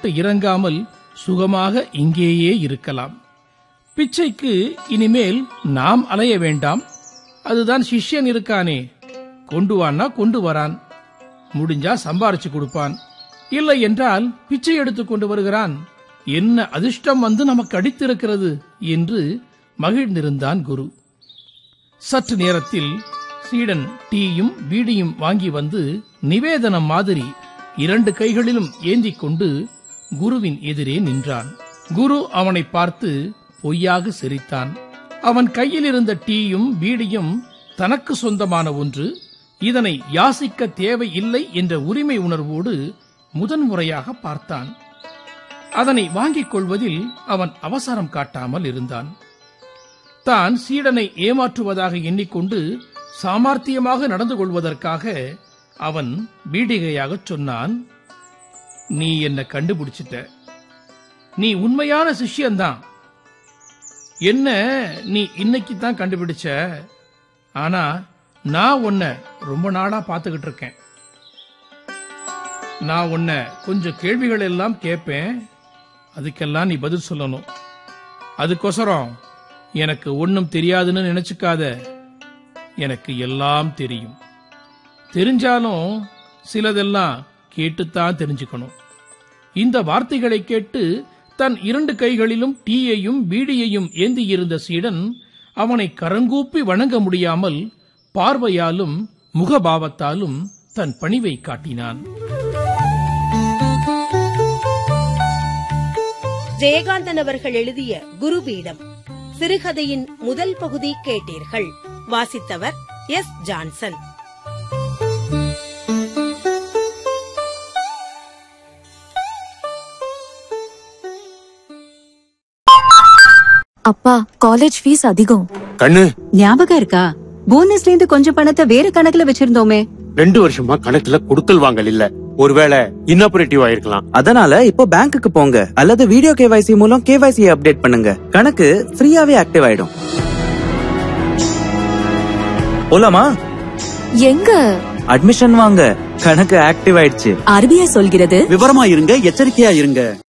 விட்டு இறங்காமல் சுகமாக இங்கேயே இருக்கலாம். பிச்சைக்கு இனிமேல் நாம் அலைய வேண்டாம். அதுதான் சிஷ்யன் இருக்கானே, கொண்டு வான்னா கொண்டு வரான், முடிஞ்சா சம்பாரிச்சு கொடுப்பான், இல்லை என்றால் பிச்சை எடுத்துக் கொண்டு வருகிறான். என்ன அதிர்ஷ்டம் வந்து நமக்கு அடித்திருக்கிறது என்று மகிழ்ந்திருந்தான் குரு. சற்று நேரத்தில் சீடன் டீயும் பீடியும் வாங்கி வந்து நிவேதனம் மாதிரி 2 கைகளிலும் ஏந்திக் கொண்டு குருவின் எதிரே நின்றான். குரு அவனை பார்த்து பொய்யாக சிரித்தான். அவன் கையில் இருந்த டீயும் பீடியும் தனக்கு சொந்தமான ஒன்று, இதனை யாசிக்க தேவையில்லை என்ற உரிமை உணர்வோடு முதன்முறையாக பார்த்தான். அதனை வாங்கிக் கொள்வதில் அவன் அவசரம் காட்டாமல் இருந்தான். தான் சீடனை ஏமாற்றுவதாக எண்ணிக்கொண்டு சாமர்த்தியமாக நடந்து கொள்வதற்காக அவன் பீடிகையாகச் சொன்னான், நீ என்ன கண்டுபிடிச்சிட்ட, நீ உண்மையான சிஷ்யன்தான். என்ன நீ இன்னைக்குத்தான் கண்டுபிடிச்ச, ஆனா நான் உன்னை ரொம்ப நாளா பாத்துக்கிட்டு இருக்கேன். நான் உன்னை கொஞ்சம் கேள்விகள் எல்லாம் கேட்பேன், அதுக்கெல்லாம் நீ பதில் சொல்லணும். அதுக்கோசரம் எனக்கு ஒன்னும் தெரியாதுன்னு நினைச்சுக்காத, எனக்கு எல்லாம் தெரியும். தெரிஞ்சாலும் சிலதெல்லாம் கேட்டுத்தான் தெரிஞ்சுக்கணும். இந்த வார்த்தைகளை கேட்டு தன் 2 கைகளிலும் டீயையும் பீடியையும் ஏந்தியிருந்த சீடன் அவனை கரங்கூப்பி வணங்க முடியாமல் பார்வையாலும் முகபாவத்தாலும் தன் பணிவை காட்டினான். ஜெயகாந்தன் அவர்கள் எழுதிய குருபீடம் சிறுகதையின் முதல் பகுதி கேட்டீர்கள். வாசித்தவர் எஸ். ஜான்சன். அப்பா, காலேஜ் ஃபீஸ் அதிகம். கண்ணு ஞாபகம் இருக்கா? போனஸ்ல இருந்து கொஞ்சம் பணத்தை வேற கணக்குல வச்சிருந்தோமே. 2 வருஷமா கணக்குல கொடுக்கல் வாங்கல் இல்ல. ஒருவேளை இன்னாபரேட்டிவ் ஆயிருக்கலாம். அதனால இப்போ பேங்க்குக்கு போங்க அல்லது வீடியோ கேவைசி மூலம் கேவைசி அப்டேட் பண்ணுங்க. கணக்கு ஃப்ரீயாவே ஆக்டிவ் ஆயிடும். போலாமா? எங்க? அட்மிஷன் வாங்க, கணக்கு ஆக்டிவ் ஆயிடுச்சு. RBI சொல்கிறது, விவரமா இருங்க, எச்சரிக்கையா இருங்க.